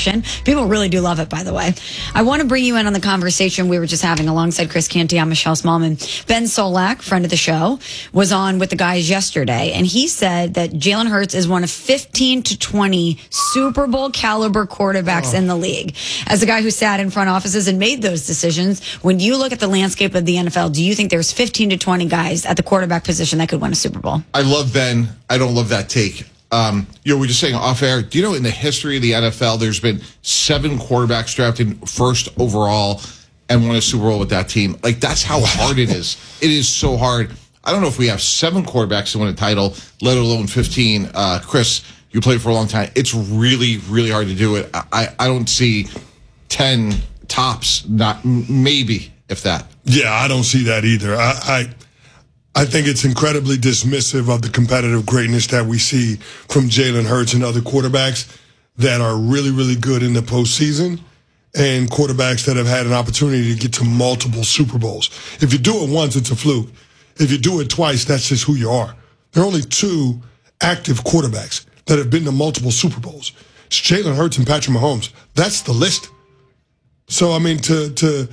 position. People really do love it, by the way. I want to bring you in on the conversation we were just having alongside Chris Canty. I'm Michelle Smallman. Ben Solak, friend of the show, was on with the guys yesterday, and he said that Jalen Hurts is one of 15 to 20 Super Bowl caliber quarterbacks in the league. As a guy who sat in front offices and made those decisions, when you look at the landscape of the NFL, do you think there's 15 to 20 guys at the quarterback position that could win a Super Bowl? I love Ben. I don't love that take. We're just saying off air, do you know in the history of the NFL, there's been 7 quarterbacks drafted first overall and won a Super Bowl with that team? Like, that's how hard it is. It is so hard. I don't know if we have 7 quarterbacks to win a title, let alone 15. Chris, you played for a long time. It's really, really hard to do it. I don't see 10 tops, not maybe, if that. Yeah, I don't see that either. I think it's incredibly dismissive of the competitive greatness that we see from Jalen Hurts and other quarterbacks that are really, really good in the postseason and quarterbacks that have had an opportunity to get to multiple Super Bowls. If you do it once, it's a fluke. If you do it twice, that's just who you are. There are only 2 active quarterbacks that have been to multiple Super Bowls. It's Jalen Hurts and Patrick Mahomes. That's the list. So, I mean, to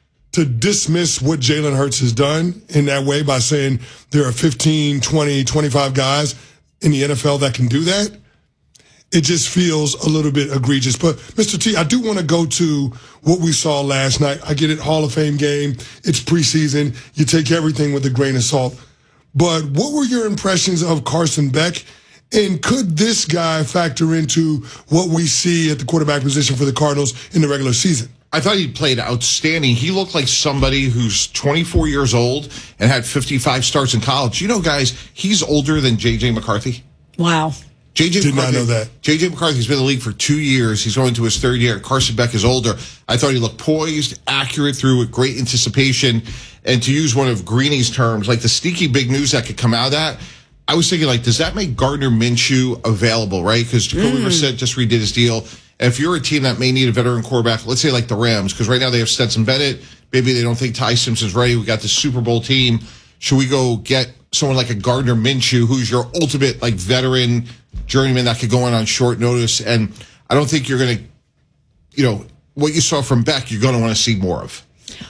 dismiss what Jalen Hurts has done in that way by saying there are 15, 20, 25 guys in the NFL that can do that, it just feels a little bit egregious. But, Mr. T, I do want to go to what we saw last night. I get it, Hall of Fame game. It's preseason. You take everything with a grain of salt. But what were your impressions of Carson Beck? And could this guy factor into what we see at the quarterback position for the Cardinals in the regular season? I thought he played outstanding. He looked like somebody who's 24 years old and had 55 starts in college. You know, guys, he's older than J.J. McCarthy. Wow. Did not know that. J.J. McCarthy's been in the league for 2 years. He's going to his 3rd year. Carson Beck is older. I thought he looked poised, accurate, through with great anticipation. And to use one of Greeny's terms, like the sneaky big news that could come out of that, I was thinking, like, does that make Gardner Minshew available, right? Because Jacoby Brissett just redid his deal. And if you're a team that may need a veteran quarterback, let's say like the Rams, because right now they have Stetson Bennett. Maybe they don't think Ty Simpson's ready. We got the Super Bowl team. Should we go get someone like a Gardner Minshew, who's your ultimate like veteran journeyman that could go in on short notice? And I don't think you're going to, what you saw from Beck, you're going to want to see more of.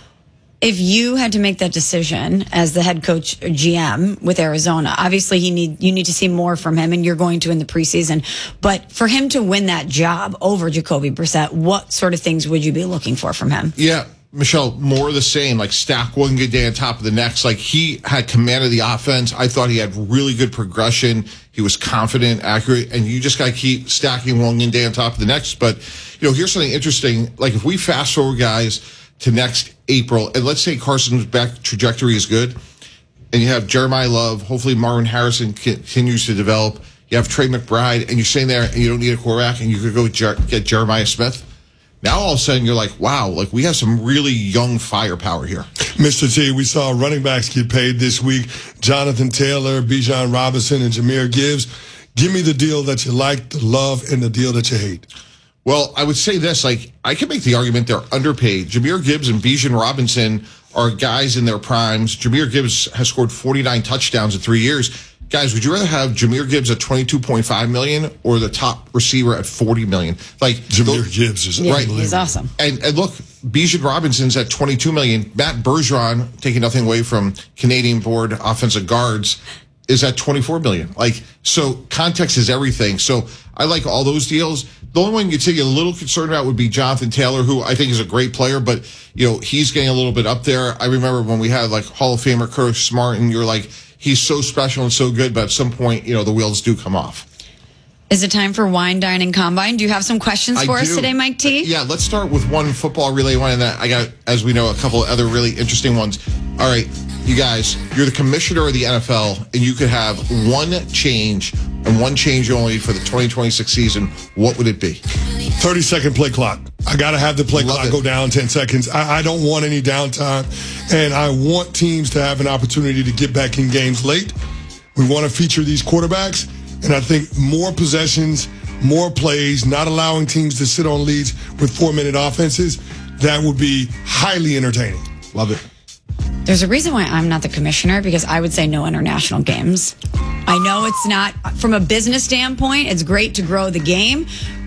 If you had to make that decision as the head coach GM with Arizona, obviously you need to see more from him, and you're going to in the preseason. But for him to win that job over Jacoby Brissett, what sort of things would you be looking for from him? Yeah, Michelle, more of the same. Like, stack one good day on top of the next. Like, he had command of the offense. I thought he had really good progression. He was confident, accurate, and you just got to keep stacking one good day on top of the next. But, here's something interesting. Like, if we fast forward, guys, to next April, and let's say Carson's back trajectory is good, and you have Jeremiah Love, hopefully Marvin Harrison continues to develop, you have Trey McBride, and you're sitting there and you don't need a quarterback, and you could go get Jeremiah Smith. Now all of a sudden you're like, wow, like we have some really young firepower here. Mr. T, we saw running backs get paid this week. Jonathan Taylor, Bijan Robinson, and Jahmyr Gibbs. Give me the deal that you like, the love, and the deal that you hate. Well, I would say this, like, I can make the argument they're underpaid. Jahmyr Gibbs and Bijan Robinson are guys in their primes. Jahmyr Gibbs has scored 49 touchdowns in 3 years. Guys, would you rather have Jahmyr Gibbs at $22.5 million or the top receiver at $40 million? Like, Jahmyr Gibbs is unbelievable. He's awesome. And look, Bijan Robinson's at $22 million. Matt Bergeron, taking nothing away from Canadian board offensive guards, is at $24 million. Like, so context is everything. So I like all those deals. The only one you'd say you're a little concerned about would be Jonathan Taylor, who I think is a great player, but, he's getting a little bit up there. I remember when we had, like, Hall of Famer Curtis Smart, and you're like, he's so special and so good, but at some point, the wheels do come off. Is it time for Wine, Dine, and Combine? Do you have some questions for us today, Mike T? Yeah, let's start with one football relay one, and then I got, as we know, a couple of other really interesting ones. All right, you guys, you're the commissioner of the NFL, and you could have one change, and one change only for the 2026 season. What would it be? 30-second play clock. I got to have the play clock go down 10 seconds. I don't want any downtime, and I want teams to have an opportunity to get back in games late. We want to feature these quarterbacks, and I think more possessions, more plays, not allowing teams to sit on leads with 4-minute offenses, that would be highly entertaining. Love it. There's a reason why I'm not the commissioner, because I would say no international games. I know it's not, from a business standpoint, it's great to grow the game.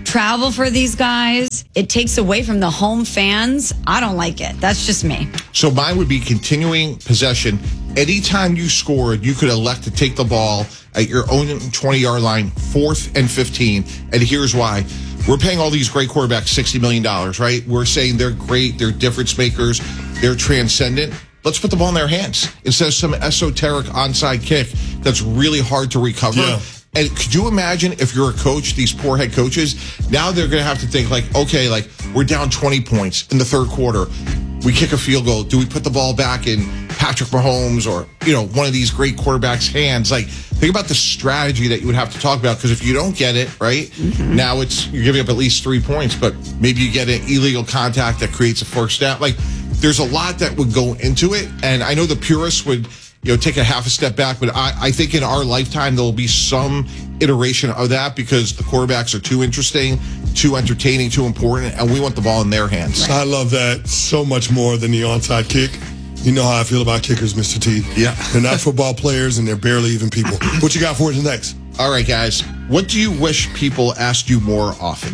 travel for these guys. It takes away from the home fans. I don't like it. That's just me. So mine would be continuing possession. Anytime you scored, you could elect to take the ball at your own 20-yard line, 4th and 15. And here's why. We're paying all these great quarterbacks $60 million, right? We're saying they're great, they're difference makers, they're transcendent. Let's put the ball in their hands instead of some esoteric onside kick that's really hard to recover. Yeah. And could you imagine if you're a coach, these poor head coaches, now they're going to have to think like, okay, like we're down 20 points in the third quarter. We kick a field goal. Do we put the ball back in Patrick Mahomes or, one of these great quarterbacks' hands? Like, think about the strategy that you would have to talk about. Because if you don't get it, right, now you're giving up at least 3 points, but maybe you get an illegal contact that creates a first down. Like, there's a lot that would go into it. And I know the purists would, take a half a step back. But I think in our lifetime, there will be some iteration of that because the quarterbacks are too interesting, too entertaining, too important, and we want the ball in their hands. I love that so much more than the onside kick. You know how I feel about kickers, Mr. T. Yeah. They're not football players, and they're barely even people. What you got for us next? All right, guys. What do you wish people asked you more often?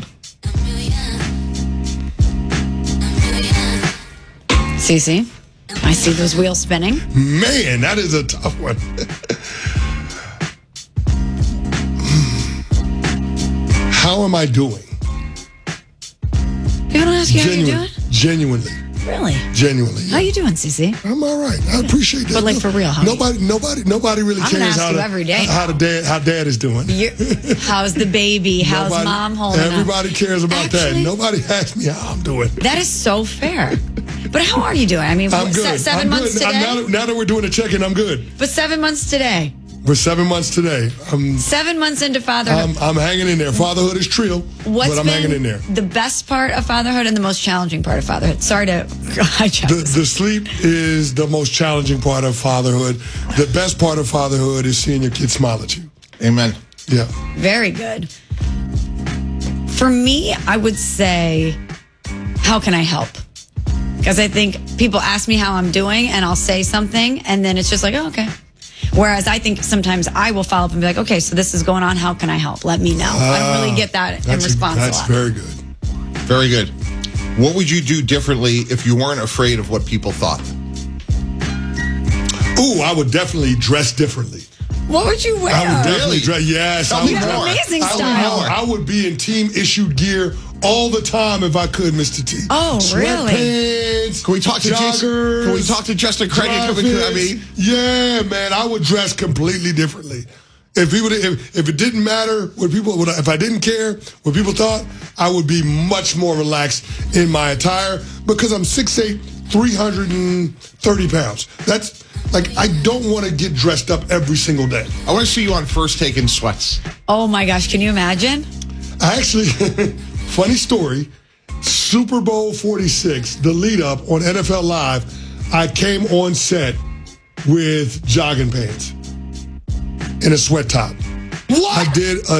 Cece, I see those wheels spinning. Man, that is a tough one. How am I doing? People don't ask you how you're doing? Genuinely. Really? Genuinely. How you doing, Cece? I'm all right. I appreciate that. But like for real, how nobody really I'm gonna cares ask you every day how dad is doing. How's the baby? How's mom holding up? Everybody cares about that. Actually, Nobody asks me how I'm doing. That is so fair. But how are you doing? I mean, I'm good. 7 months good. today? Now that we're doing a check-in, I'm good. But 7 months today. We're 7 months today. 7 months into fatherhood. I'm hanging in there. Fatherhood is trill, but I'm hanging in there. The best part of fatherhood and the most challenging part of fatherhood? Sorry to hijack this. The sleep is the most challenging part of fatherhood. The best part of fatherhood is seeing your kids smile at you. Amen. Yeah. Very good. For me, I would say, how can I help? Because I think people ask me how I'm doing and I'll say something and then it's just like, oh, okay. Whereas I think sometimes I will follow up and be like, okay, so this is going on. How can I help? Let me know. I don't really get that in response That's a lot. very good. Very good. What would you do differently if you weren't afraid of what people thought? Ooh, I would definitely dress differently. What would you wear? I would definitely Really? dress. Yes, Tell I me would. more. Amazing I would- style. I would be in team-issued gear all the time if I could, Mr. T. Oh, really? Sweatpants. Can we talk to Jason? joggers, Can we talk to Justin Craig? yeah, man, I would dress completely differently. If it didn't matter if I didn't care what people thought, I would be much more relaxed in my attire because I'm 6'8", 330 pounds. That's like I don't want to get dressed up every single day. I want to see you on First Take in sweats. Oh my gosh, can you imagine? I actually, funny story, Super Bowl 46, the lead up on NFL Live, I came on set with jogging pants and a sweat top. What? I did on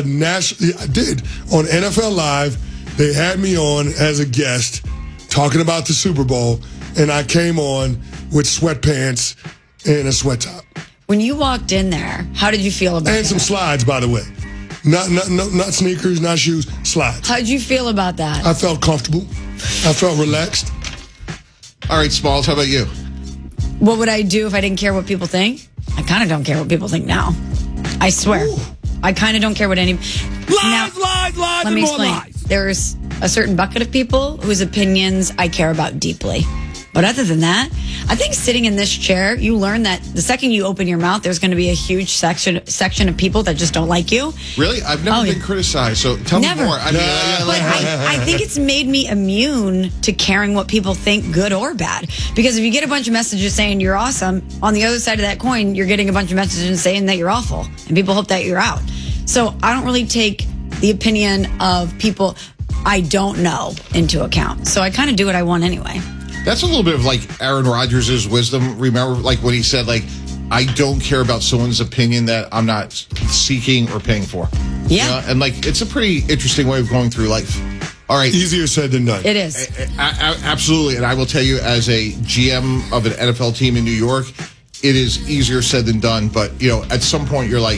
NFL Live. They had me on as a guest talking about the Super Bowl, and I came on with sweatpants and a sweat top. When you walked in there, how did you feel about And that? some slides, by the way. Not sneakers, not shoes, slides. How did you feel about that? I felt comfortable. I felt relaxed. All right, Smalls, how about you? What would I do if I didn't care what people think? I kind of don't care what people think now. I swear. Ooh. I kind of don't care what any... Lies, let Let me more explain. lies. There's a certain bucket of people whose opinions I care about deeply. But other than that, I think sitting in this chair, you learn that the second you open your mouth, there's going to be a huge section of people that just don't like you. Really? I've never been criticized, so tell Never. me more. I mean, But I think it's made me immune to caring what people think, good or bad. Because if you get a bunch of messages saying you're awesome, on the other side of that coin, you're getting a bunch of messages saying that you're awful. And people hope that you're out. So I don't really take the opinion of people I don't know into account. So I kind of do what I want anyway. that's a little bit of like Aaron Rodgers' wisdom. Remember, like when he said, like, I don't care about someone's opinion that I'm not seeking or paying for. Yeah. You know? And like, it's a pretty interesting way of going through life. All right. Easier said than done. It is. Absolutely. And I will tell you, as a GM of an NFL team in New York, it is easier said than done. But, you know, at some point you're like,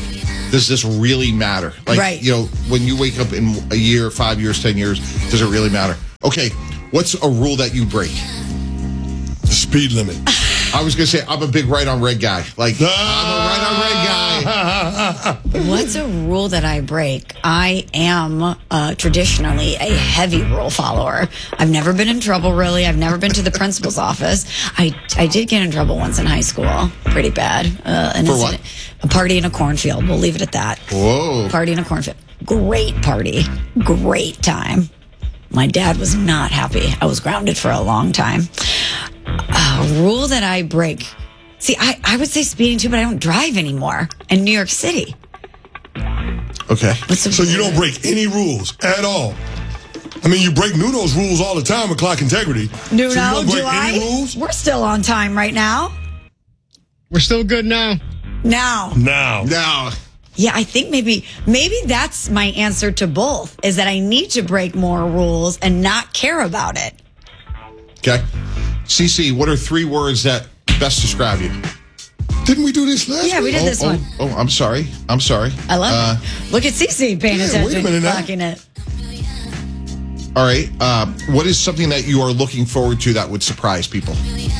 does this really matter? Like, Right. when you wake up in a year, 5 years, 10 years, does it really matter? Okay, what's a rule that you break? The speed limit. I was going to say, I'm a big right on red guy. Like, I'm a right on red guy. What's a rule that I break? I am traditionally a heavy rule follower. I've never been in trouble, really. I've never been to the principal's office. I did get in trouble once in high school. Pretty bad. For what? A party in a cornfield. We'll leave it at that. Whoa. Party in a cornfield. Great party. Great time. My dad was not happy. I was grounded for a long time. A rule that I break. See, I would say speeding too, but I don't drive anymore in New York City. Okay. So you don't break any rules at all. I mean, you break Nuno's rules all the time with clock integrity. Nuno, so you don't break do any I? rules? We're still on time right now. We're still good now. Now. Now. Yeah, I think maybe that's my answer to both, is that I need to break more rules and not care about it. Okay. CC, what are 3 words that best describe you? Didn't we do this last Yeah, we week? did this one. Oh, I'm sorry. I love it. Look at Cece paying yeah, attention. wait a minute now. Clocking it. All right. What is something that you are looking forward to that would surprise people?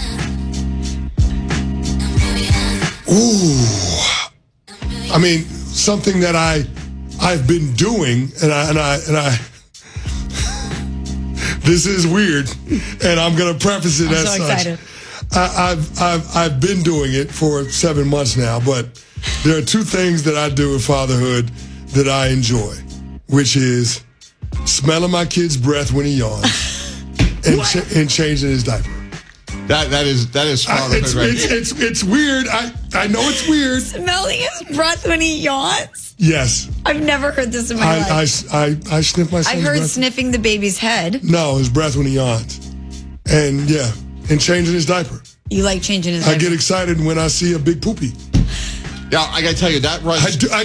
Ooh. I mean, something that I've been doing, and I this is weird, and I'm going to preface it I'm as so such. excited. I've been doing it for 7 months now, but there are 2 things that I do in fatherhood that I enjoy, which is smelling my kid's breath when he yawns and changing his diaper. That is fatherhood, right? It's weird. I know it's weird. Smelling his breath when he yawns? Yes. I've never heard this in my life. I sniff my son's I've heard breath. sniffing the baby's head. No, his breath when he yawns. And yeah, and changing his diaper. You like changing his I diaper? get excited when I see a big poopy. Yeah, I got to tell you, that runs. I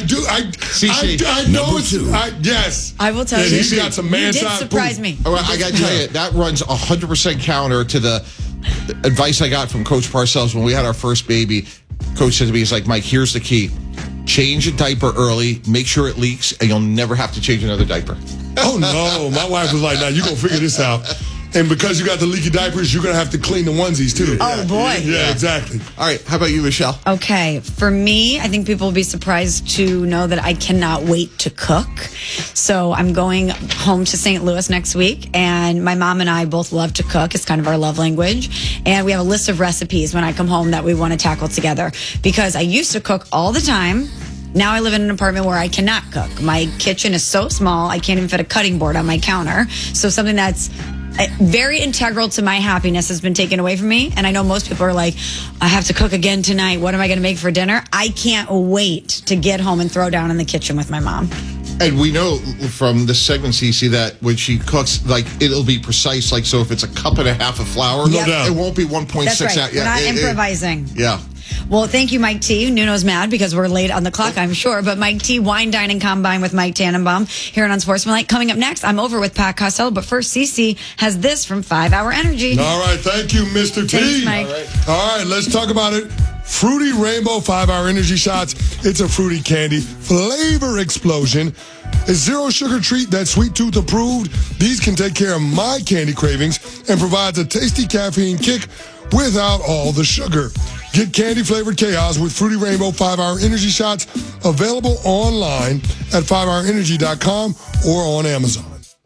know it's. Yes. I will tell and you. he's got some You did man-sized surprise poop. me. All right, I got to tell you, that runs 100% counter to the advice I got from Coach Parcells when we had our first baby. Coach said to me, he's like, Mike, here's the key. Change a diaper early, make sure it leaks, and you'll never have to change another diaper. Oh, no. My wife was like, now you're going to figure this out. And because you got the leaky diapers, you're going to have to clean the onesies, too. Oh, boy. Yeah, exactly. All right, how about you, Michelle? Okay, for me, I think people will be surprised to know that I cannot wait to cook. So I'm going home to St. Louis next week, and my mom and I both love to cook. It's kind of our love language. And we have a list of recipes when I come home that we want to tackle together. Because I used to cook all the time. Now I live in an apartment where I cannot cook. My kitchen is so small, I can't even fit a cutting board on my counter. So something that's very integral to my happiness has been taken away from me. And I know most people are like, I have to cook again tonight. What am I going to make for dinner? I can't wait to get home and throw down in the kitchen with my mom. And we know from the segment, Cece, that when she cooks, like, it'll be precise. Like, so if it's a cup and a half of flour, No doubt. it won't be 1.6 That's right. out. We're not improvising. Yeah. Well, thank you, Mike T. Nuno's mad because we're late on the clock, I'm sure. But Mike T, Wine Dining Combine with Mike Tannenbaum here on Sportsmanlike. Coming up next, I'm over with Pat Costello. But first, Cece has this from 5 Hour Energy. All right. Thank you, Mr. T. Thanks, Mike. All right. Let's talk about it. Fruity Rainbow 5 Hour Energy Shots. It's a fruity candy flavor explosion. A zero sugar treat that's Sweet Tooth approved. These can take care of my candy cravings and provides a tasty caffeine kick without all the sugar. Get candy flavored chaos with Fruity Rainbow 5 Hour Energy Shots, available online at 5hourenergy.com or on Amazon.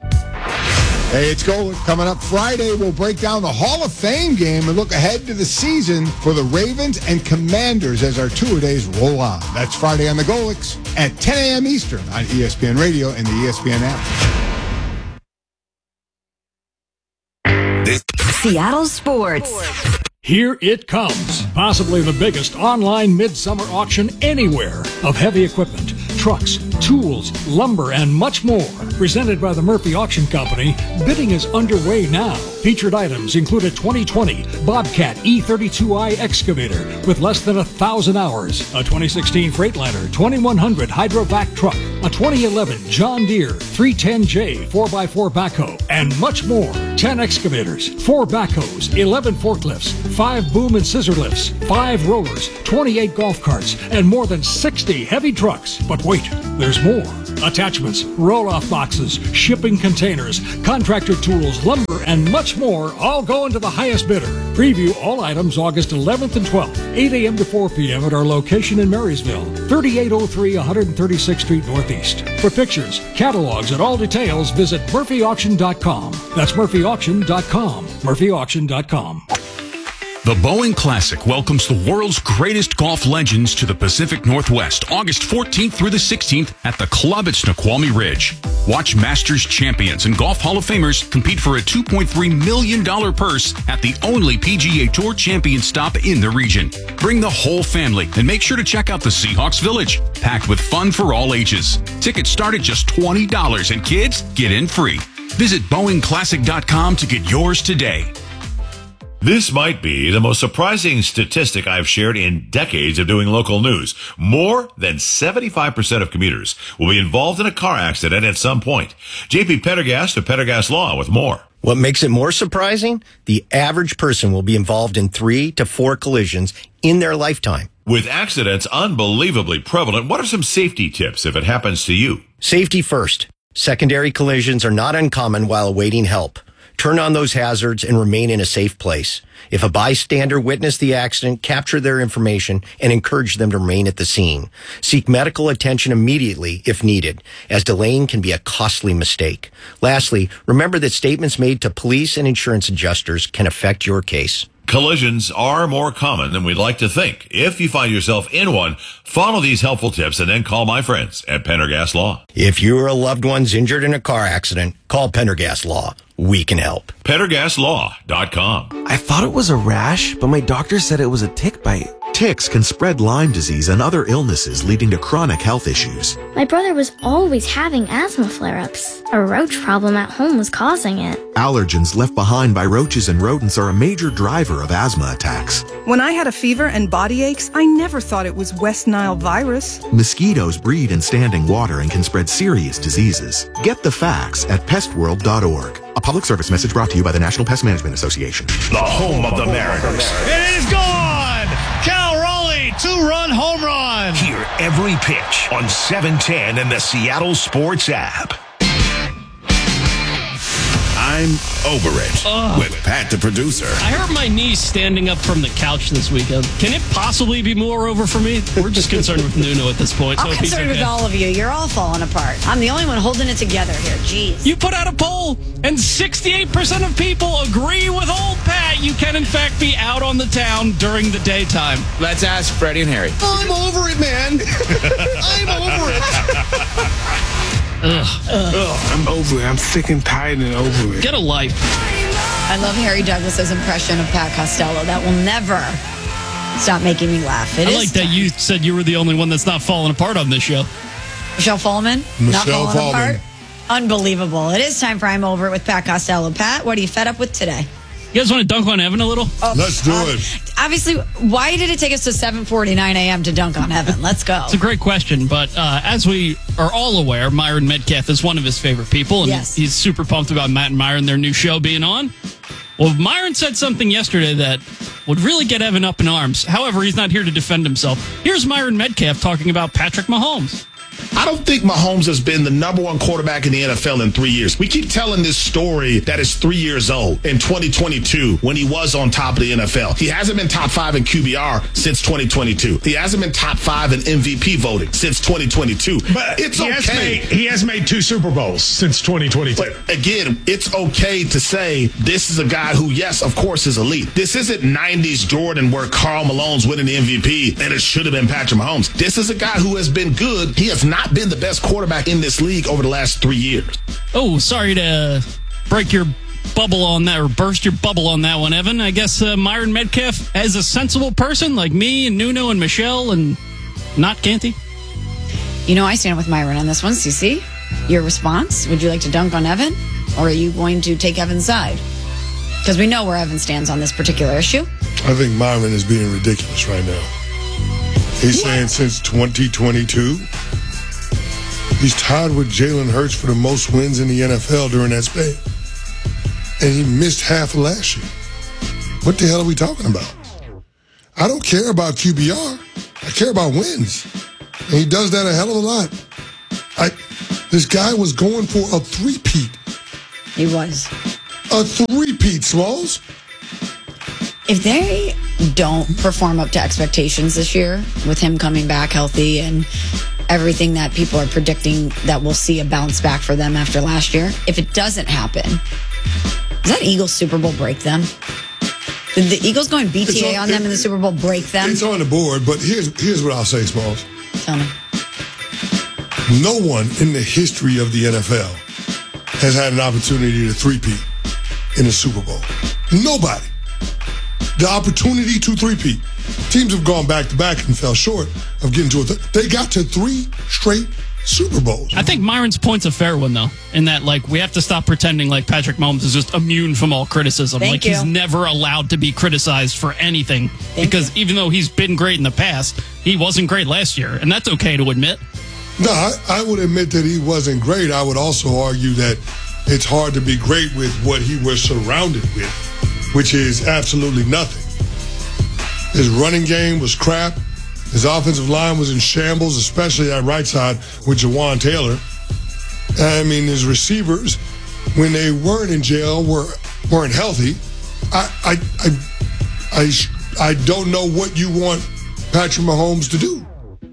Hey, it's Gold. Coming up Friday, we'll break down the Hall of Fame game and look ahead to the season for the Ravens and Commanders as our tour-days roll on. That's Friday on the Golics at 10 a.m. Eastern on ESPN Radio and the ESPN app. Seattle Sports. Here it comes, possibly the biggest online midsummer auction anywhere of heavy equipment, trucks, tools, lumber, and much more. Presented by the Murphy Auction Company, bidding is underway now. Featured items include a 2020 Bobcat E32i excavator with less than 1,000 hours, a 2016 Freightliner 2100 Hydrovac truck, a 2011 John Deere 310J 4x4 backhoe, and much more. 10 excavators, 4 backhoes, 11 forklifts, 5 boom and scissor lifts, 5 rollers, 28 golf carts, and more than 60 heavy trucks. But wait, there's more. Attachments, roll-off boxes, shipping containers, contractor tools, lumber, and much more all go into the highest bidder. Preview all items August 11th and 12th, 8 a.m. to 4 p.m. at our location in Marysville, 3803 136th Street Northeast. For pictures, catalogs, and all details, visit murphyauction.com. That's murphyauction.com. murphyauction.com. The Boeing Classic welcomes the world's greatest golf legends to the Pacific Northwest, August 14th through the 16th at the club at Snoqualmie Ridge. Watch Masters champions and Golf Hall of Famers compete for a $2.3 million purse at the only PGA Tour champion stop in the region. Bring the whole family and make sure to check out the Seahawks Village, packed with fun for all ages. Tickets start at just $20 and kids get in free. Visit BoeingClassic.com to get yours today. This might be the most surprising statistic I've shared in decades of doing local news. More than 75% of commuters will be involved in a car accident at some point. JP Pendergast of Pendergast Law with more. What makes it more surprising? The average person will be involved in 3 to 4 collisions in their lifetime. With accidents unbelievably prevalent, what are some safety tips if it happens to you? Safety first. Secondary collisions are not uncommon while awaiting help. Turn on those hazards and remain in a safe place. If a bystander witnessed the accident, capture their information and encourage them to remain at the scene. Seek medical attention immediately if needed, as delaying can be a costly mistake. Lastly, remember that statements made to police and insurance adjusters can affect your case. Collisions are more common than we'd like to think. If you find yourself in one, follow these helpful tips and then call my friends at Pendergast Law. If you or a loved one's injured in a car accident, call Pendergast Law. We can help. PendergastLaw.com. I thought it was a rash, but my doctor said it was a tick bite. Ticks can spread Lyme disease and other illnesses, leading to chronic health issues. My brother was always having asthma flare-ups. A roach problem at home was causing it. Allergens left behind by roaches and rodents are a major driver of asthma attacks. When I had a fever and body aches, I never thought it was West Nile virus. Mosquitoes breed in standing water and can spread serious diseases. Get the facts at pestworld.org. A public service message brought to you by the National Pest Management Association. The home of the Mariners. It is gone! Cal Raleigh, 2-run home run. Hear every pitch on 710 and the Seattle Sports app. I'm over it with Pat the producer. I hurt my knee standing up from the couch this weekend. Can it possibly be more over for me? We're just concerned with Nuno at this point. I'm concerned with all of you. You're all falling apart. I'm the only one holding it together here. Jeez. You put out a poll, and 68% of people agree with old Pat. You can, in fact, be out on the town during the daytime. Let's ask Freddie and Harry. I'm over it, man. I'm over it. I'm over it. I'm sick and tired and over it. Get a life. I love Harry Douglas's impression of Pat Costello. That will never stop making me laugh. I like that you said you were the only one that's not falling apart on this show. Michelle Follman? Not falling apart? Unbelievable. It is time for I'm Over It with Pat Costello. Pat, what are you fed up with today? You guys want to dunk on Evan a little? Let's do it. Obviously, why did it take us to 7:49 a.m. to dunk on Evan? Let's go. It's a great question, but as we are all aware, Myron Metcalf is one of his favorite people, and he's super pumped about Matt and Myron, their new show being on. Well, Myron said something yesterday that would really get Evan up in arms. However, he's not here to defend himself. Here's Myron Metcalf talking about Patrick Mahomes. I don't think Mahomes has been the number one quarterback in the NFL in 3 years. We keep telling this story that is 3 years old in 2022 when he was on top of the NFL. He hasn't been top 5 in QBR since 2022. He hasn't been top 5 in MVP voting since 2022. But it's okay. He has made 2 Super Bowls since 2022. But again, it's okay to say this is a guy who, yes, of course, is elite. This isn't 90s Jordan where Karl Malone's winning the MVP and it should have been Patrick Mahomes. This is a guy who has been good. He has not been the best quarterback in this league over the last 3 years. Oh, sorry to break your bubble on that, or burst your bubble on that one, Evan. I guess Myron Metcalf, as a sensible person like me and Nuno and Michelle and not Canty. You know, I stand with Myron on this one. CC, your response? Would you like to dunk on Evan? Or are you going to take Evan's side? Because we know where Evan stands on this particular issue. I think Myron is being ridiculous right now. He's saying since 2022, he's tied with Jalen Hurts for the most wins in the NFL during that span. And he missed half of last year. What the hell are we talking about? I don't care about QBR. I care about wins. And he does that a hell of a lot. This guy was going for a three-peat. He was. A three-peat, Smalls. If they don't perform up to expectations this year, with him coming back healthy and everything that people are predicting that we'll see a bounce back for them after last year, if it doesn't happen, does that Eagles Super Bowl break them? Did the Eagles going BTA on them in the Super Bowl break them? It's on the board, but here's what I'll say, Smalls. Tell me. No one in the history of the NFL has had an opportunity to three-peat in a Super Bowl. Nobody. The opportunity to three-peat. Teams have gone back-to-back and fell short of getting to it. They got to 3 straight Super Bowls. I think Myron's point's a fair one, though, in that, like, we have to stop pretending like Patrick Mahomes is just immune from all criticism. Thank you. you. He's never allowed to be criticized for anything. Because even though he's been great in the past, he wasn't great last year, and that's okay to admit. No, I would admit that he wasn't great. I would also argue that it's hard to be great with what he was surrounded with, which is absolutely nothing. His running game was crap. His offensive line was in shambles, especially at right side with Jawan Taylor. I mean, his receivers, when they weren't in jail, weren't healthy. I don't know what you want Patrick Mahomes to do.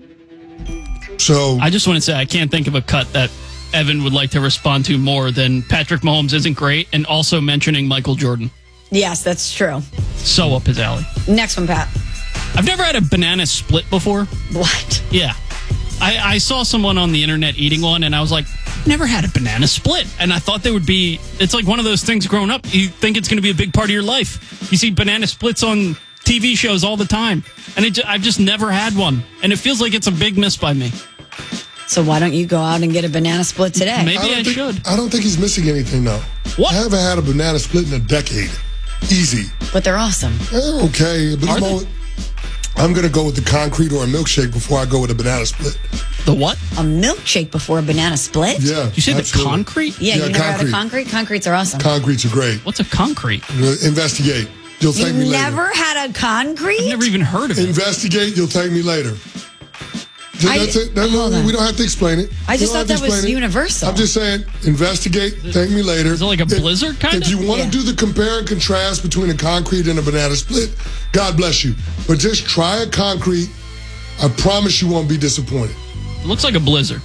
So I just want to say I can't think of a cut that Evan would like to respond to more than Patrick Mahomes isn't great and also mentioning Michael Jordan. Yes, that's true. So up his alley. Next one, Pat. I've never had a banana split before. What? Yeah. I saw someone on the internet eating one, and I was like, never had a banana split. And I thought they would be, it's like one of those things growing up. You think it's going to be a big part of your life. You see banana splits on TV shows all the time. And I've just never had one. And it feels like it's a big miss by me. So why don't you go out and get a banana split today? Maybe I should. I don't think he's missing anything, though. What? I haven't had a banana split in a decade. Easy. But they're awesome. They're okay. But I'm going to go with the concrete or a milkshake before I go with a banana split. The what? A milkshake before a banana split? Yeah. You say the concrete? Yeah, you never had a concrete? Concretes are awesome. Concretes are great. What's a concrete? Investigate. You'll thank me later. Never had a concrete? I've never even heard of it. Investigate. You'll thank me later. That's it. We don't have to explain it. I just thought that was universal. I'm just saying, investigate, thank me later. Is it like a blizzard kind of? If you want to do the compare and contrast between a concrete and a banana split, God bless you. But just try a concrete. I promise you won't be disappointed. It looks like a blizzard.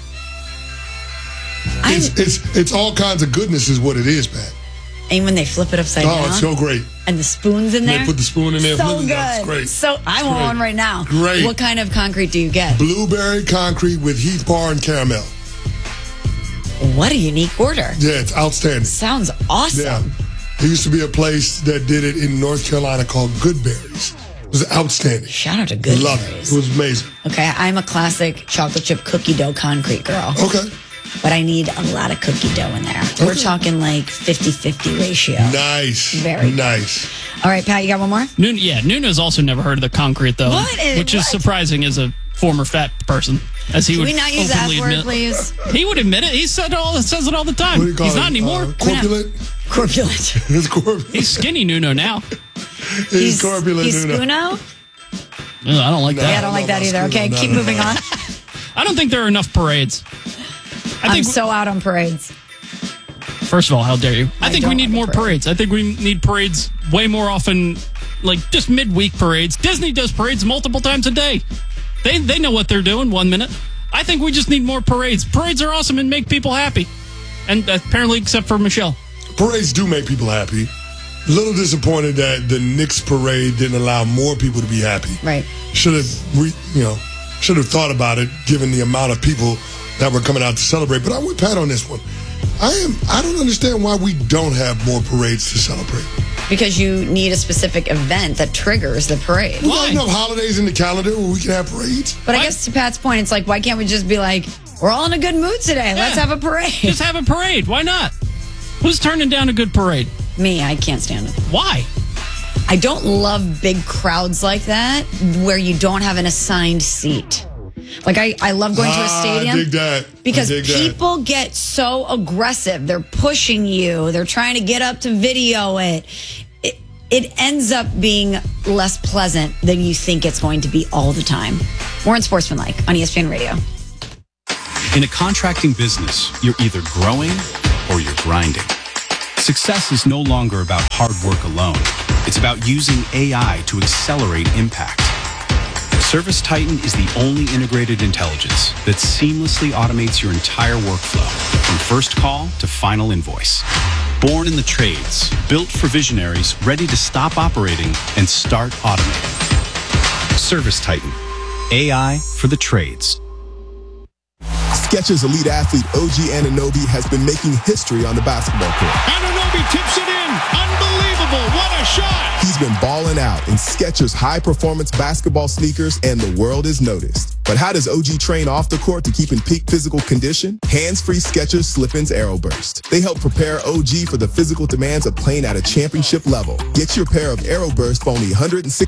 It's all kinds of goodness is what it is, Pat. And when they flip it upside down. Oh, it's so great. And the spoon's in there. They put the spoon in there. So good. That's great. So I want one right now. Great. What kind of concrete do you get? Blueberry concrete with Heath Bar and caramel. What a unique order. Yeah, it's outstanding. Sounds awesome. Yeah. There used to be a place that did it in North Carolina called Goodberries. It was outstanding. Shout out to Goodberries. Love it. It was amazing. Okay, I'm a classic chocolate chip cookie dough concrete girl. Okay. But I need a lot of cookie dough in there. Okay. We're talking like 50-50 ratio. Nice. Very nice. All right, Pat, you got one more? Nuno's also never heard of the concrete, though. Which is surprising as a former fat person. As he Can would we not use that openly word, admit. please? He would admit it. He says it all the time. He's not anymore. Corpulent? Corpulent. He's corpulent. He's skinny Nuno now. He's corpulent He's Nuno. Scuno? I don't like that. Yeah, I don't like that either. Okay, keep moving on. I don't think there are enough parades. I'm so out on parades. First of all, how dare you? I think we need more parades. I think we need parades way more often, like just midweek parades. Disney does parades multiple times a day. They know what they're doing 1 minute. I think we just need more parades. Parades are awesome and make people happy. And apparently, except for Michelle. Parades do make people happy. A little disappointed that the Knicks parade didn't allow more people to be happy. Right. Should have thought about it, given the amount of people that were coming out to celebrate. But I'm with Pat on this one. I don't understand why we don't have more parades to celebrate. Because you need a specific event that triggers the parade. We got enough holidays in the calendar where we can have parades. But I guess to Pat's point, it's like, why can't we just be like, we're all in a good mood today. Let's have a parade. Just have a parade. Why not? Who's turning down a good parade? Me. I can't stand it. Why? I don't love big crowds like that where you don't have an assigned seat. Like, I love going to a stadium. I dig that. Because people get so aggressive. They're pushing you. They're trying to get up to video it. It ends up being less pleasant than you think it's going to be all the time. More on Sportsmanlike on ESPN Radio. In a contracting business, you're either growing or you're grinding. Success is no longer about hard work alone. It's about using AI to accelerate impact. Service Titan is the only integrated intelligence that seamlessly automates your entire workflow, from first call to final invoice. Born in the trades, built for visionaries ready to stop operating and start automating. Service Titan. AI for the trades. Skechers elite athlete OG Anunoby has been making history on the basketball court. Anunoby tips it in. Unbelievable. What a shot. He's been balling out in Skechers high-performance basketball sneakers, and the world has noticed. But how does OG train off the court to keep in peak physical condition? Hands-free Skechers Slip-ins Aeroburst. They help prepare OG for the physical demands of playing at a championship level. Get your pair of Aeroburst for only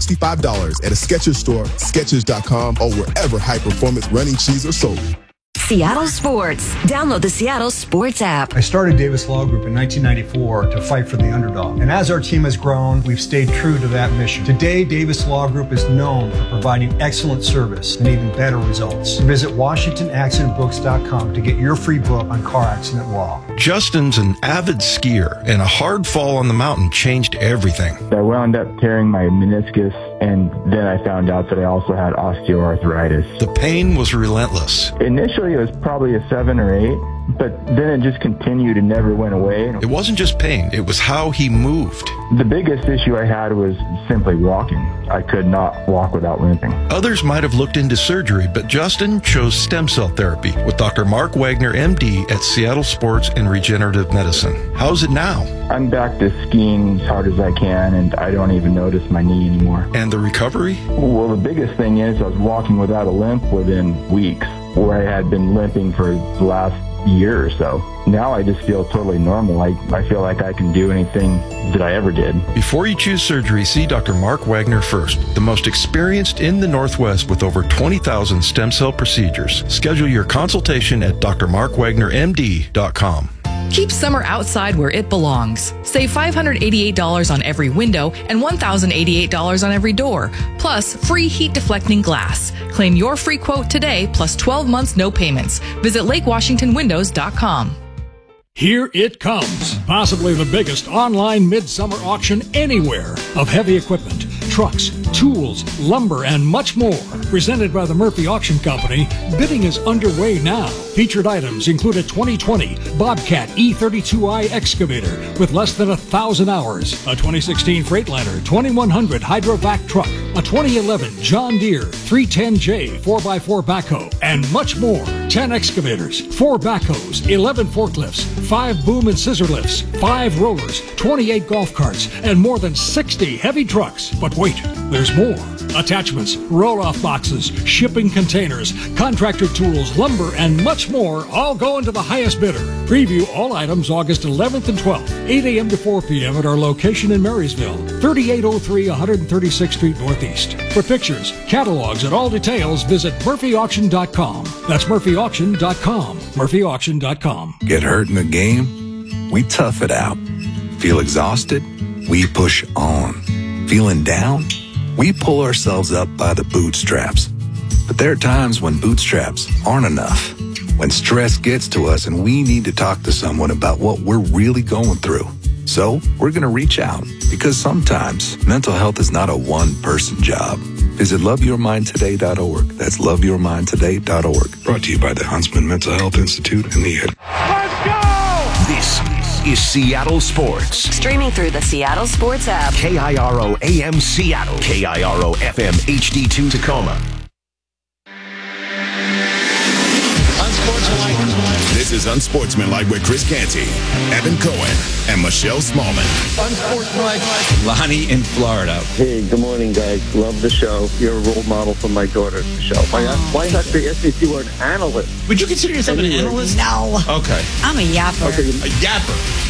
$165 at a Skechers store, Skechers.com, or wherever high-performance running shoes are sold. Seattle Sports. Download the Seattle Sports app. I started Davis Law Group in 1994 to fight for the underdog. And as our team has grown, we've stayed true to that mission. Today, Davis Law Group is known for providing excellent service and even better results. Visit WashingtonAccidentBooks.com to get your free book on car accident law. Justin's an avid skier, and a hard fall on the mountain changed everything. I wound up tearing my meniscus, and then I found out that I also had osteoarthritis. The pain was relentless. Initially, it was probably a 7 or 8, but then it just continued and never went away. It wasn't just pain, it was how he moved. The biggest issue I had was simply walking. I could not walk without limping. Others might have looked into surgery, but Justin chose stem cell therapy with Dr. Mark Wagner, MD, at Seattle Sports and Regenerative Medicine. How's it now? I'm back to skiing as hard as I can, and I don't even notice my knee anymore. And the recovery? Well, the biggest thing is I was walking without a limp within weeks, where I had been limping for the last year or so. Now I just feel totally normal. I feel like I can do anything that I ever did. Before you choose surgery, see Dr. Mark Wagner first, the most experienced in the Northwest with over 20,000 stem cell procedures. Schedule your consultation at drmarkwagnermd.com. Keep summer outside where it belongs. Save $588 on every window and $1,088 on every door, plus free heat deflecting glass. Claim your free quote today, plus 12 months no payments. Visit LakeWashingtonWindows.com. Here it comes, possibly the biggest online midsummer auction anywhere of heavy equipment, trucks, tools, lumber, and much more. Presented by the Murphy Auction Company, bidding is underway now. Featured items include a 2020 Bobcat E32i excavator with less than 1,000 hours, a 2016 Freightliner 2100 Hydrovac truck, a 2011 John Deere 310J 4x4 backhoe, and much more. 10 excavators, 4 backhoes, 11 forklifts, 5 boom and scissor lifts, 5 rollers, 28 golf carts, and more than 60 heavy trucks. But wait, there's more. Attachments, roll-off boxes, shipping containers, contractor tools, lumber, and much more all go into the highest bidder. Preview all items August 11th and 12th, 8 a.m. to 4 p.m. at our location in Marysville, 3803 136th Street Northeast. For pictures, catalogs, and all details, visit murphyauction.com. That's murphyauction.com. murphyauction.com. Get hurt in the game? We tough it out. Feel exhausted? We push on. Feeling down? We pull ourselves up by the bootstraps. But there are times when bootstraps aren't enough. When stress gets to us and we need to talk to someone about what we're really going through. So we're going to reach out, because sometimes mental health is not a one-person job. Visit loveyourmindtoday.org. That's loveyourmindtoday.org. Brought to you by the Huntsman Mental Health Institute and the Let's go! This is Seattle Sports. Streaming through the Seattle Sports app. KIRO AM Seattle. KIRO FM HD2 Tacoma. On Sportsmanlike. This is Unsportsmanlike with Chris Canty, Evan Cohen, and Michelle Smallman. Unsportsmanlike. Lonnie in Florida. Hey, good morning, guys. Love the show. You're a role model for my daughter, Michelle. Why not they ask me if you were an analyst? Would you consider yourself an analyst? No. Okay. I'm a yapper. Okay, a yapper.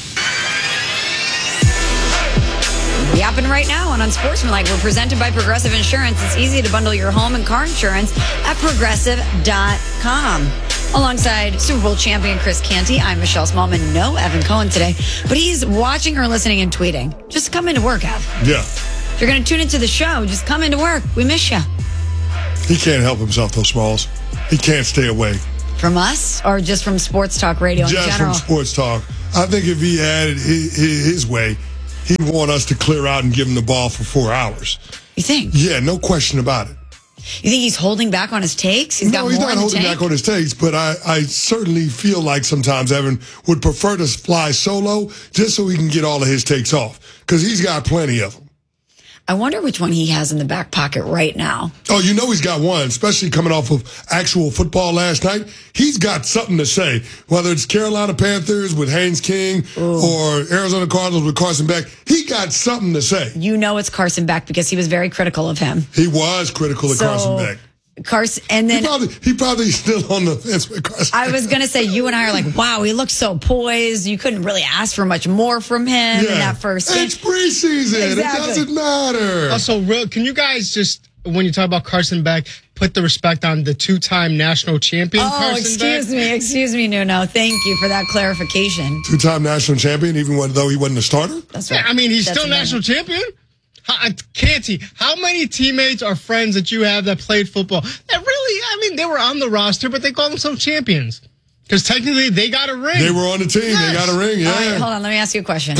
Yapping right now on Unsportsmanlike. We're presented by Progressive Insurance. It's easy to bundle your home and car insurance at Progressive.com. Alongside Super Bowl champion Chris Canty, I'm Michelle Smallman. No Evan Cohen today, but he's watching or listening and tweeting. Just come into work, Ev. Yeah. If you're going to tune into the show, just come into work. We miss you. He can't help himself, though, Smalls. He can't stay away. From us or just from Sports Talk Radio in Just general? from Sports Talk. I think if he had it his way, he'd want us to clear out and give him the ball for 4 hours. You think? Yeah, no question about it. You think he's holding back on his takes? He's He's not holding back on his takes, but I certainly feel like sometimes Evan would prefer to fly solo just so he can get all of his takes off, because he's got plenty of them. I wonder which one he has in the back pocket right now. Oh, you know he's got one, especially coming off of actual football last night. He's got something to say, whether it's Carolina Panthers with Haynes King or Arizona Cardinals with Carson Beck. He got something to say. You know it's Carson Beck because he was very critical of him. He was critical of Carson Beck. Carson, and then he probably still on the fence with Carson. I was going to say, you and I are like, wow, he looks so poised. You couldn't really ask for much more from him in that first game. It's preseason. Exactly. It doesn't matter. Also, can you guys just, when you talk about Carson Beck, put the respect on the two-time national champion Carson Beck? Excuse me, Nuno. Thank you for that clarification. Two-time national champion, even though he wasn't a starter? That's right. I mean, he's still national champion. Canty, how many teammates or friends that you have that played football that really, I mean, they were on the roster, but they call themselves champions? Because technically they got a ring. They were on the team. Yes. They got a ring, yeah. All right, hold on. Let me ask you a question.